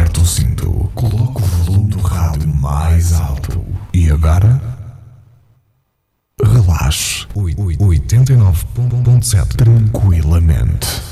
Aperta o cinto, coloca o volume do rádio mais alto e agora relaxe 89.7 tranquilamente.